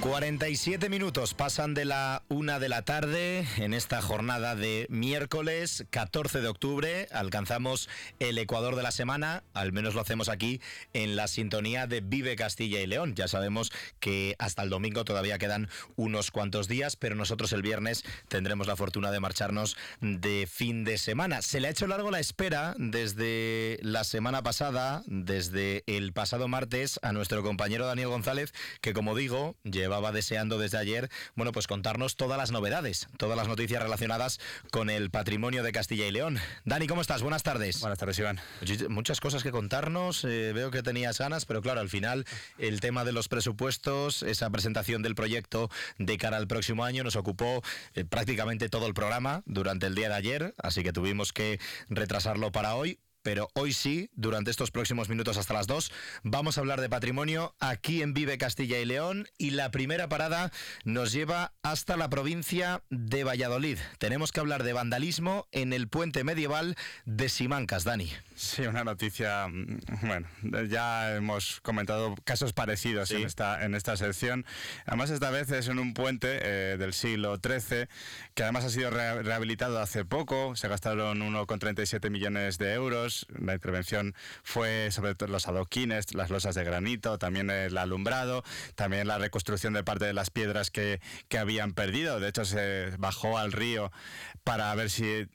47 minutos pasan de la 1 de la tarde en esta jornada de miércoles 14 de octubre. Alcanzamos el Ecuador de la semana, al menos lo hacemos aquí en la sintonía de Vive Castilla y León. Ya sabemos que hasta el domingo todavía quedan unos cuantos días, pero nosotros el viernes tendremos la fortuna de marcharnos de fin de semana. Se le ha hecho largo la espera desde la semana pasada, desde el pasado martes, a nuestro compañero Daniel González, que como digo, llevaba deseando desde ayer, bueno, pues contarnos todas las novedades, todas las noticias relacionadas con el patrimonio de Castilla y León. Dani, ¿cómo estás? Buenas tardes. Buenas tardes, Iván. Muchas cosas que contarnos, veo que tenías ganas, pero claro, al final el tema de los presupuestos, esa presentación del proyecto de cara al próximo año nos ocupó prácticamente todo el programa durante el día de ayer, así que tuvimos que retrasarlo para hoy. Pero hoy sí, durante estos próximos minutos hasta las 2, vamos a hablar de patrimonio aquí en Vive Castilla y León, y la primera parada nos lleva hasta la provincia de Valladolid. Tenemos que hablar de vandalismo en el puente medieval de Simancas, Dani. Sí, una noticia, bueno, ya hemos comentado casos parecidos, ¿sí?, en esta sección. Además, esta vez es en un puente del siglo XIII, que además ha sido rehabilitado hace poco. Se gastaron 1,37 millones de euros. La intervención fue sobre todo los adoquines, las losas de granito, también el alumbrado, también la reconstrucción de parte de las piedras que habían perdido. De hecho, se bajó al río para ver si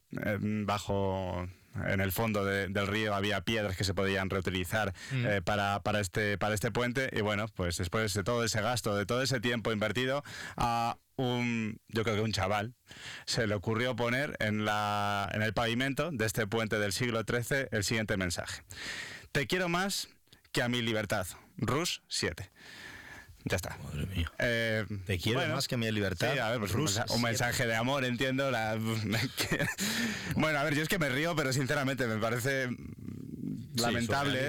en el fondo del río había piedras que se podían reutilizar para este puente. Y bueno, pues después de todo ese gasto, de todo ese tiempo invertido, yo creo que un chaval se le ocurrió poner en el pavimento de este puente del siglo XIII el siguiente mensaje: te quiero más que a mi libertad, Rus 7. Ya está. Madre mía. Te quiero más que mi libertad. Sí, a ver, pues un mensaje de amor, entiendo. Bueno, a ver, yo es que me río, pero sinceramente me parece lamentable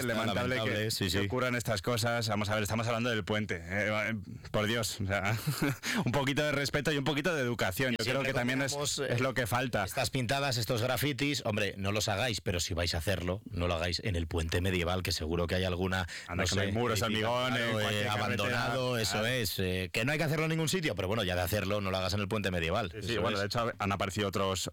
que ocurran estas cosas. Vamos a ver, estamos hablando del puente. Por Dios, o sea, un poquito de respeto y un poquito de educación. Yo creo que también es lo que falta. Estas pintadas, estos grafitis, hombre, no los hagáis, pero si vais a hacerlo, no lo hagáis en el puente medieval, que seguro que hay alguna, no sé, hay muros, hormigón, abandonado. Eso es, que no hay que hacerlo en ningún sitio, pero bueno, ya de hacerlo, no lo hagas en el puente medieval. Sí, bueno, de hecho han aparecido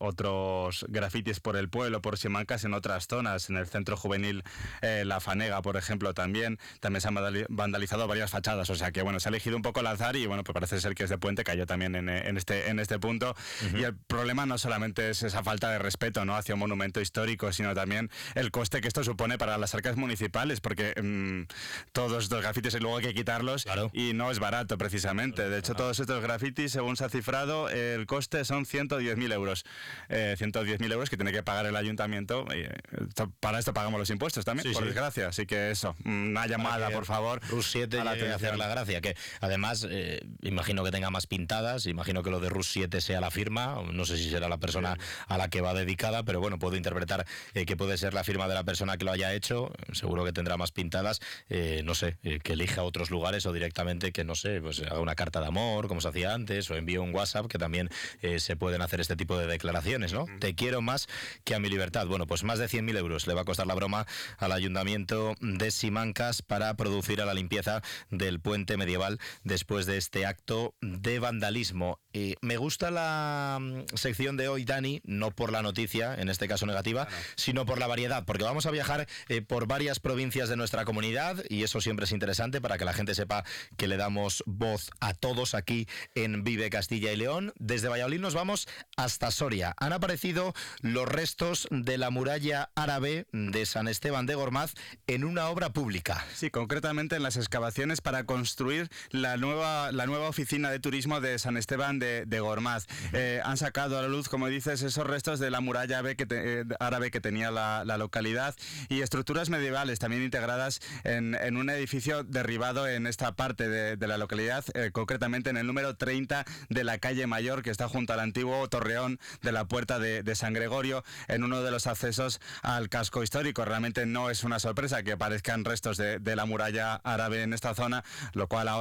otros grafitis por el pueblo, por Simancas, en otras zonas, en el centro juvenil La Fanega, por ejemplo, también se han vandalizado varias fachadas, o sea que bueno, se ha elegido un poco al azar y bueno, pues parece ser que este puente cayó también en este punto. Y el problema no solamente es esa falta de respeto, ¿no?, hacia un monumento histórico, sino también el coste que esto supone para las arcas municipales, porque todos estos grafitis y luego hay que quitarlos. Claro. Y no es barato, precisamente. De hecho, todos estos grafitis, según se ha cifrado, el coste son 110.000 euros. 110.000 euros que tiene que pagar el ayuntamiento. Para esto pagamos los impuestos también, por desgracia. Así que eso, una llamada, por favor. Rus 7 a hacer la gracia. Que además, imagino que tenga más pintadas. Imagino que lo de Rus 7 sea la firma. No sé si será la persona a la que va dedicada, pero bueno, puedo interpretar que puede ser la firma de la persona que lo haya hecho. Seguro que tendrá más pintadas. No sé, que elija otros lugares o directamente que, no sé, pues haga una carta de amor, como se hacía antes, o envíe un WhatsApp, que también se pueden hacer este tipo de declaraciones, ¿no? Te quiero más que a mi libertad. Bueno, pues más de 100.000 euros le va a costar la broma al ayuntamiento de Simancas para producir a la limpieza del puente medieval después de este acto de vandalismo. Me gusta la sección de hoy, Dani, no por la noticia, en este caso negativa, sino por la variedad, porque vamos a viajar por varias provincias de nuestra comunidad, y eso siempre es interesante para que la gente sepa que le damos voz a todos aquí en Vive Castilla y León. Desde Valladolid nos vamos hasta Soria. Han aparecido los restos de la muralla árabe de San Esteban de Gormaz en una obra pública. Sí, concretamente en las excavaciones para construir la nueva oficina de turismo de San Esteban de Gormaz. Han sacado a la luz, como dices, esos restos de la muralla árabe que tenía la localidad, y estructuras medievales también integradas en un edificio derribado en esta parte de la localidad, concretamente en el número 30 de la calle Mayor, que está junto al antiguo torreón de la Puerta de San Gregorio, en uno de los accesos al casco histórico. Realmente no es una sorpresa que aparezcan restos de la muralla árabe en esta zona, lo cual ahora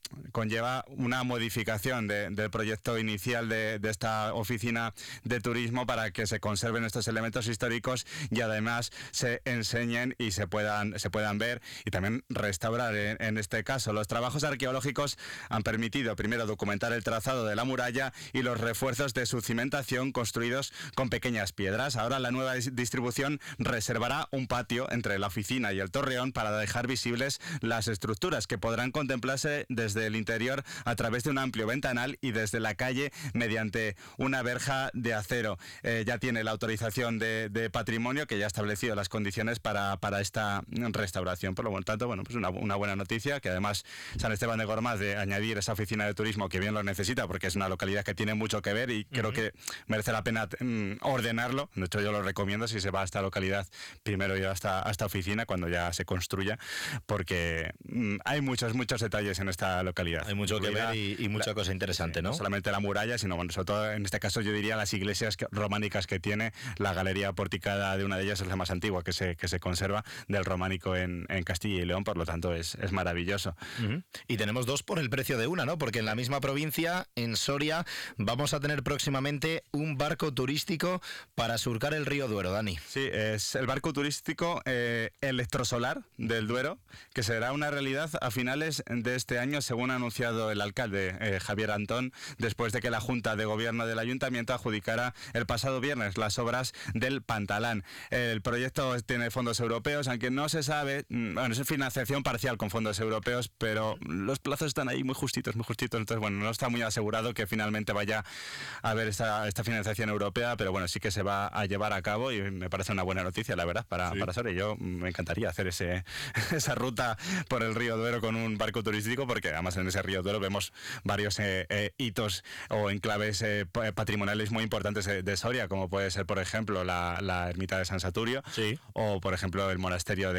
conlleva una modificación del proyecto inicial de esta oficina de turismo para que se conserven estos elementos históricos y además se enseñen y se puedan ver y también restaurar. En este caso, los trabajos arqueológicos han permitido primero documentar el trazado de la muralla y los refuerzos de su cimentación construidos con pequeñas piedras. Ahora la nueva distribución reservará un patio entre la oficina y el torreón para dejar visibles las estructuras que podrán contemplarse desde el interior a través de un amplio ventanal y desde la calle mediante una verja de acero. Ya tiene la autorización de patrimonio, que ya ha establecido las condiciones para esta restauración. Por lo tanto, bueno, pues una buena noticia, que además San Esteban de Gormaz de añadir esa oficina de turismo, que bien lo necesita, porque es una localidad que tiene mucho que ver y creo que merece la pena ordenarlo. De hecho, yo lo recomiendo si se va a esta localidad, primero ir a esta oficina cuando ya se construya, porque hay muchos detalles en esta localidad. Hay mucho que ver y mucha cosa interesante, ¿no? No solamente la muralla, sino, bueno, sobre todo en este caso yo diría las iglesias románicas que tiene. La galería porticada de una de ellas es la más antigua que se conserva del románico en Castilla y León, por lo tanto es maravilloso. Y tenemos dos por el precio de una, ¿no? Porque en la misma provincia, en Soria, vamos a tener próximamente un barco turístico para surcar el río Duero, Dani. Sí, es el barco turístico electrosolar del Duero, que será una realidad a finales de este año, según ha anunciado el alcalde Javier Antón, después de que la Junta de Gobierno del Ayuntamiento adjudicara el pasado viernes las obras del Pantalán. El proyecto tiene fondos europeos, aunque no se sabe, bueno, es financiación parcial con fondos europeos, pero los plazos están ahí muy justitos, entonces, bueno, no está muy asegurado que finalmente vaya a haber esta financiación europea, pero bueno, sí que se va a llevar a cabo y me parece una buena noticia, la verdad, para Soria. Yo me encantaría hacer esa ruta por el río Duero con un barco turístico, porque además en ese río Duero vemos varios hitos o enclaves patrimoniales muy importantes de Soria, como puede ser, por ejemplo, la ermita de San Saturio, o por ejemplo el monasterio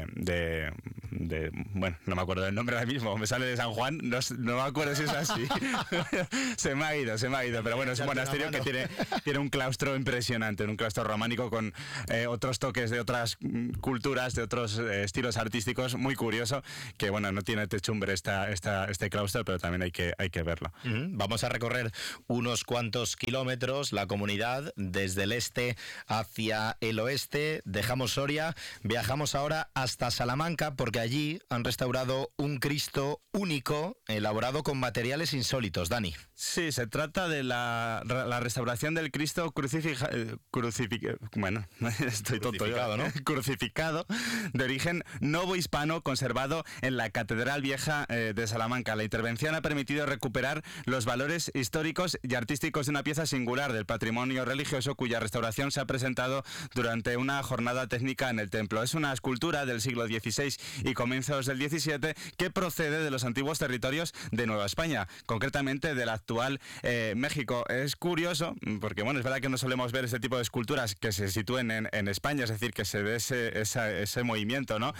bueno, no me acuerdo del nombre ahora mismo, me sale de San Juan, no me acuerdo si es así. se me ha ido, pero bueno, es un monasterio que tiene un claustro impresionante, un claustro románico con otros toques de otras culturas, de otros estilos artísticos, muy curioso, que bueno, no tiene techumbre este claustro, pero también hay que verlo. Vamos a recorrer unos cuantos kilómetros la comunidad desde el este hacia el oeste, dejamos Soria, viajamos ahora hasta Salamanca, porque allí han restaurado un Cristo único elaborado con materiales insólitos. Dani. Sí, se trata de la restauración del Cristo bueno, estoy crucificado, ¿no? Crucificado, de origen novohispano, conservado en la Catedral Vieja de Salamanca. La intervención ha permitido recuperar los valores históricos y artísticos de una pieza singular del patrimonio religioso, cuya restauración se ha presentado durante una jornada técnica en el templo. Es una escultura del siglo XVI y comienzos del XVII que procede de los antiguos territorios de Nueva España, concretamente del actual México. Es curioso, porque bueno, es verdad que no solemos ver este tipo de esculturas que se sitúen en España, es decir, que se dé ese movimiento, ¿no?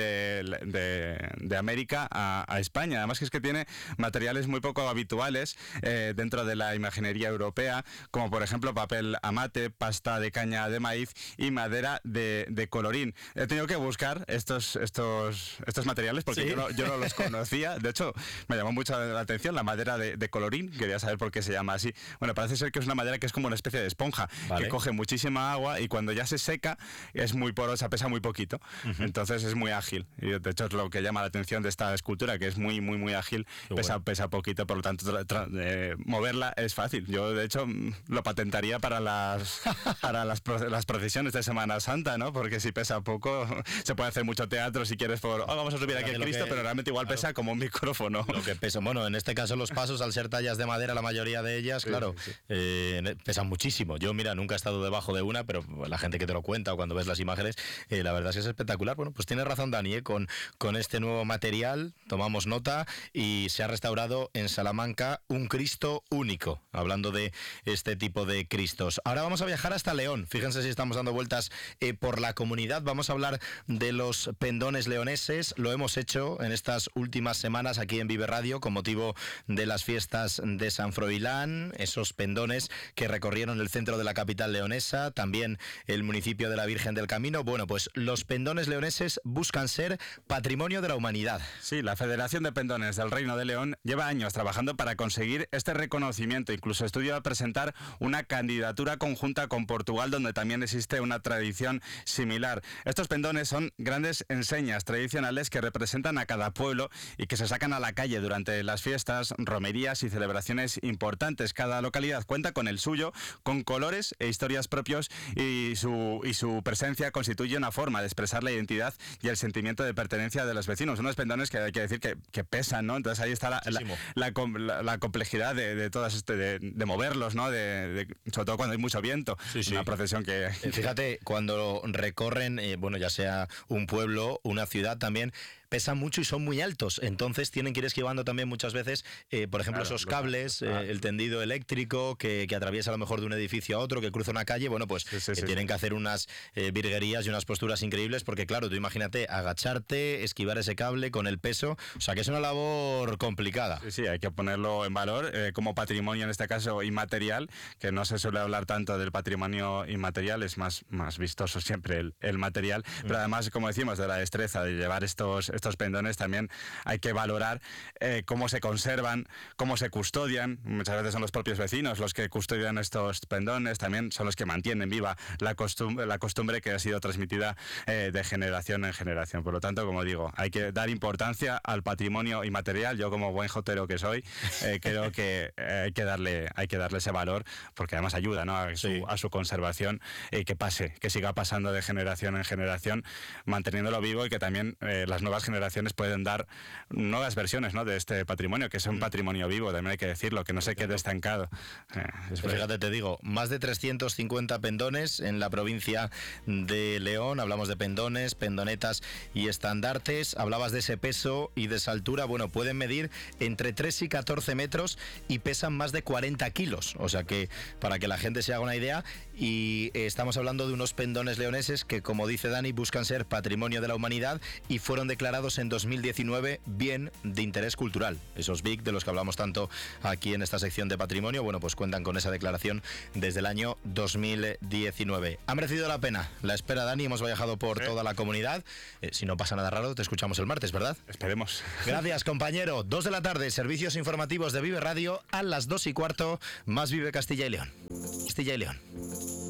de América a España. Además que es que tiene materiales muy poco habituales dentro de la imaginería europea, como por ejemplo papel amate, pasta de caña de maíz y madera de colorín. He tenido que buscar estos materiales porque yo no los conocía. De hecho, me llamó mucho la atención la madera de colorín. Quería saber por qué se llama así. Bueno, parece ser que es una madera que es como una especie de esponja, que coge muchísima agua y cuando ya se seca es muy porosa, pesa muy poquito. Entonces es muy ágil. Y de hecho es lo que llama la atención de esta escultura, que es muy ágil, pesa poquito, por lo tanto moverla es fácil. Yo de hecho lo patentaría para las procesiones de Semana Santa, ¿no? Porque si pesa poco se puede hacer mucho teatro si quieres vamos a subir aquí a Cristo, pero realmente igual pesa como un micrófono. Lo que pesa, bueno, en este caso los pasos, al ser tallas de madera, la mayoría de ellas, claro, pesan muchísimo. Yo, mira, nunca he estado debajo de una, pero la gente que te lo cuenta o cuando ves las imágenes, la verdad es que es espectacular. Bueno, pues tienes razón, Dani, con este nuevo material, tomamos nota, y se ha restaurado en Salamanca un Cristo único, hablando de este tipo de Cristos. Ahora vamos a viajar hasta León. Fíjense si estamos dando vueltas por la comunidad. Vamos a hablar de los pendones leoneses. Lo hemos hecho en estas últimas semanas aquí en Vive Radio con motivo de las fiestas de San Froilán, esos pendones que recorrieron el centro de la capital leonesa, también el municipio de la Virgen del Camino. Bueno, pues los pendones leoneses buscan ser patrimonio de la humanidad. Sí, la Federación de Pendones pendones del Reino de León lleva años trabajando para conseguir este reconocimiento. Incluso estudió a presentar una candidatura conjunta con Portugal, donde también existe una tradición similar. Estos pendones son grandes enseñas tradicionales que representan a cada pueblo y que se sacan a la calle durante las fiestas, romerías y celebraciones importantes. Cada localidad cuenta con el suyo, con colores e historias propios, y su presencia constituye una forma de expresar la identidad y el sentimiento de pertenencia de los vecinos. Unos pendones que hay que decir que pesan, ¿no? Entonces ahí está la complejidad de todas de moverlos, ¿no? Sobre todo cuando hay mucho viento. Una procesión que... Fíjate, cuando recorren, ya sea un pueblo, una ciudad también, pesan mucho y son muy altos, entonces tienen que ir esquivando también muchas veces, por ejemplo, esos cables, el tendido eléctrico que atraviesa a lo mejor de un edificio a otro, que cruza una calle, tienen que hacer unas virguerías y unas posturas increíbles, porque claro, tú imagínate agacharte, esquivar ese cable con el peso, o sea que es una labor complicada. Sí, hay que ponerlo en valor como patrimonio, en este caso inmaterial, que no se suele hablar tanto del patrimonio inmaterial, es más vistoso siempre el material, pero además, como decimos, de la destreza de llevar estos pendones también hay que valorar cómo se conservan, cómo se custodian. Muchas veces son los propios vecinos los que custodian estos pendones, también son los que mantienen viva la costumbre que ha sido transmitida de generación en generación. Por lo tanto, como digo, hay que dar importancia al patrimonio inmaterial. Yo, como buen jotero que soy, creo que hay que darle ese valor, porque además ayuda, ¿no? a su conservación, que siga pasando de generación en generación, manteniéndolo vivo, y que también las nuevas generaciones pueden dar nuevas versiones, ¿no? de este patrimonio, que es un patrimonio vivo, también hay que decirlo, que no se quede estancado. Fíjate, te digo, más de 350 pendones en la provincia de León. Hablamos de pendones, pendonetas y estandartes. Hablabas de ese peso y de esa altura. Bueno, pueden medir entre 3 y 14 metros y pesan más de 40 kilos. O sea que, para que la gente se haga una idea, y estamos hablando de unos pendones leoneses que, como dice Dani, buscan ser patrimonio de la humanidad y fueron declarados en 2019 bien de interés cultural. Esos BIC de los que hablamos tanto aquí en esta sección de patrimonio, pues cuentan con esa declaración desde el año 2019. Ha merecido la pena la espera, Dani. Hemos viajado por toda la comunidad. Si no pasa nada raro, te escuchamos el martes, ¿verdad? Esperemos. Gracias, compañero. 2 de la tarde, servicios informativos de Vive Radio. A las 2:15, más Vive Castilla y León. Castilla y León.